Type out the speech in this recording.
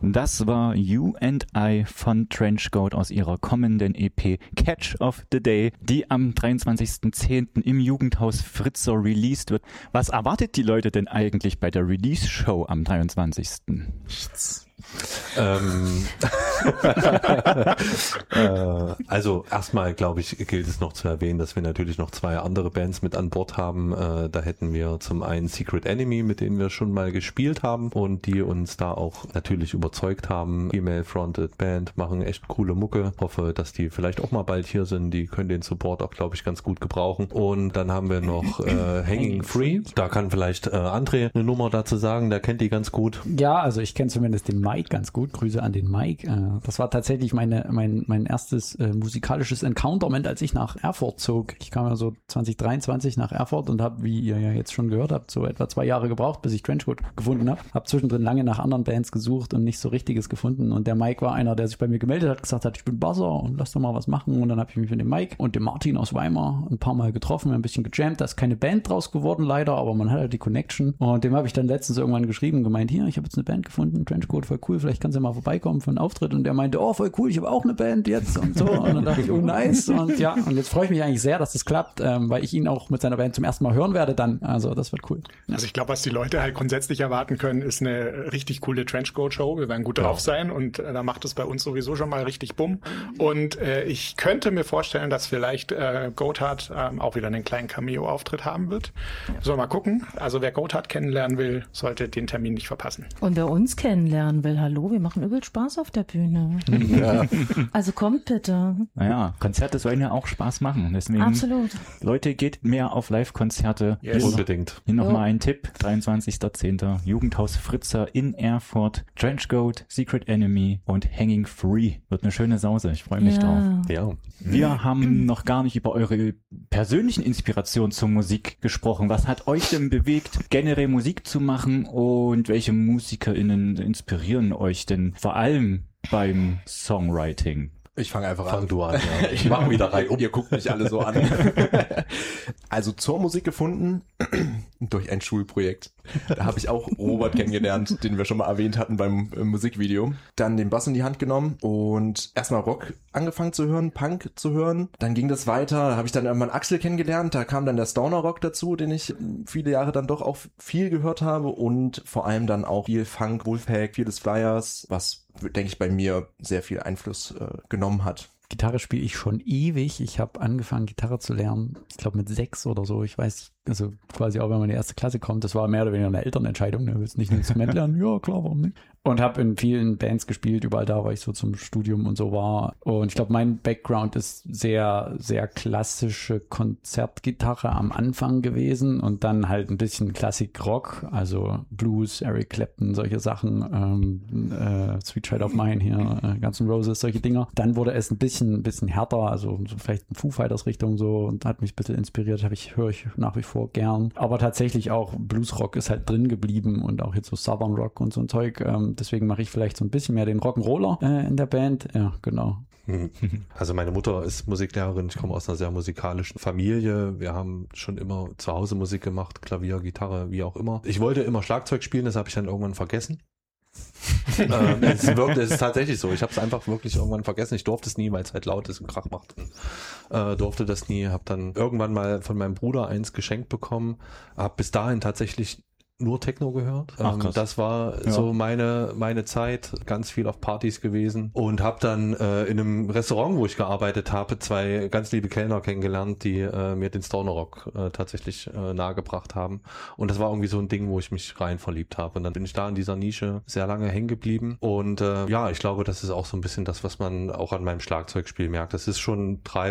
Das war You and I von Trenchcoat aus ihrer kommenden EP Catch of the Day, die am 23.10. im Jugendhaus Fritzer released wird. Was erwartet die Leute denn eigentlich bei der Release-Show am 23.? Nichts. Also erstmal, glaube ich, gilt es noch zu erwähnen, dass wir natürlich noch 2 andere Bands mit an Bord haben. Da hätten wir zum einen Secret Enemy, mit denen wir schon mal gespielt haben und die uns da auch natürlich überzeugt haben. Female-Fronted Band, machen echt coole Mucke. Hoffe, dass die vielleicht auch mal bald hier sind. Die können den Support auch, glaube ich, ganz gut gebrauchen. Und dann haben wir noch Hanging Free. Da kann vielleicht André eine Nummer dazu sagen. Der kennt die ganz gut. Ja, also ich kenne zumindest den Mike ganz gut. Grüße an den Mike. Das war tatsächlich mein erstes musikalisches Encounterment, als ich nach Erfurt zog. Ich kam ja so 2023 nach Erfurt und habe, wie ihr ja jetzt schon gehört habt, so etwa 2 Jahre gebraucht, bis ich Trenchcoat gefunden habe. Habe zwischendrin lange nach anderen Bands gesucht und nicht so richtiges gefunden. Und der Mike war einer, der sich bei mir gemeldet hat, gesagt hat, ich bin Basser und lass doch mal was machen. Und dann habe ich mich mit dem Mike und dem Martin aus Weimar ein paar Mal getroffen, ein bisschen gejammt. Da ist keine Band draus geworden, leider, aber man hat halt die Connection. Und dem habe ich dann letztens irgendwann geschrieben und gemeint, hier, ich habe jetzt eine Band gefunden, Trenchcoat, voll cool, vielleicht kannst du mal vorbeikommen für einen Auftritt. Und der meinte, oh, voll cool, ich habe auch eine Band jetzt und so. Und dann dachte ich, oh, nice. Und ja, und jetzt freue ich mich eigentlich sehr, dass das klappt, weil ich ihn auch mit seiner Band zum ersten Mal hören werde dann. Also das wird cool. Ja. Also ich glaube, was die Leute halt grundsätzlich erwarten können, ist eine richtig coole Trenchcoat-Show. Wir werden gut drauf sein und da macht es bei uns sowieso schon mal richtig Bumm. Und ich könnte mir vorstellen, dass vielleicht Goathard auch wieder einen kleinen Cameo-Auftritt haben wird. So, mal gucken. Also wer Goathard kennenlernen will, sollte den Termin nicht verpassen. Und wer uns kennenlernen will, hallo, wir machen übel Spaß auf der Bühne. Ja. Also kommt bitte. Naja, Konzerte sollen ja auch Spaß machen. Deswegen, Absolut. Leute, geht mehr auf Live-Konzerte. Yes. Unbedingt. Hier nochmal ein Tipp, 23.10. Jugendhaus Fritzer in Erfurt, Trenchcoat, Secret Enemy und Hanging Free. Wird eine schöne Sause, ich freue mich drauf. Ja. Wir haben noch gar nicht über eure persönlichen Inspirationen zur Musik gesprochen. Was hat euch denn bewegt, generell Musik zu machen und welche MusikerInnen inspirieren euch denn vor allem beim Songwriting? Ich fange einfach Fang an. du an. Ja. Ich mache wieder rein. Ihr guckt mich alle so an. Also zur Musik gefunden durch ein Schulprojekt. Da habe ich auch Robert kennengelernt, den wir schon mal erwähnt hatten beim Musikvideo. Dann den Bass in die Hand genommen und erstmal Rock angefangen zu hören, Punk zu hören. Dann ging das weiter. Da habe ich dann irgendwann Axel kennengelernt. Da kam dann der Stoner Rock dazu, den ich viele Jahre dann doch auch viel gehört habe und vor allem dann auch viel Funk, Wolfpack, viel des Flyers, was denke ich bei mir sehr viel Einfluss genommen hat. Gitarre spiele ich schon ewig. Ich habe angefangen, Gitarre zu lernen, ich glaube mit 6 oder so. Ich weiß, also quasi auch wenn man in die 1. Klasse kommt, das war mehr oder weniger eine Elternentscheidung. Ne? Willst du nicht ein Instrument lernen? Ja, klar, warum nicht? Und habe in vielen Bands gespielt, überall da, wo ich so zum Studium und so war. Und ich glaube, mein Background ist sehr, sehr klassische Konzertgitarre am Anfang gewesen und dann halt ein bisschen Klassik-Rock, also Blues, Eric Clapton, solche Sachen, Sweet Child of Mine hier, Guns N' Roses, solche Dinger. Dann wurde es ein bisschen härter, also so vielleicht ein Foo Fighters Richtung so und hat mich ein bisschen inspiriert, höre ich nach wie vor gern. Aber tatsächlich auch Bluesrock ist halt drin geblieben und auch jetzt so Southern Rock und so ein Zeug. Deswegen mache ich vielleicht so ein bisschen mehr den Rock'n'Roller in der Band. Ja, genau. Also meine Mutter ist Musiklehrerin, ich komme aus einer sehr musikalischen Familie. Wir haben schon immer zu Hause Musik gemacht, Klavier, Gitarre, wie auch immer. Ich wollte immer Schlagzeug spielen, das habe ich dann irgendwann vergessen. Es ist tatsächlich so. Ich habe es einfach wirklich irgendwann vergessen. Ich durfte es nie, weil es halt laut ist und Krach macht. Durfte das nie. Habe dann irgendwann mal von meinem Bruder eins geschenkt bekommen. Habe bis dahin tatsächlich nur Techno gehört. Das war so meine Zeit, ganz viel auf Partys gewesen und habe dann in einem Restaurant, wo ich gearbeitet habe, 2 ganz liebe Kellner kennengelernt, die mir den Stoner Rock tatsächlich nahegebracht haben und das war irgendwie so ein Ding, wo ich mich rein verliebt habe und dann bin ich da in dieser Nische sehr lange hängen geblieben und ich glaube, das ist auch so ein bisschen das, was man auch an meinem Schlagzeugspiel merkt. Das ist schon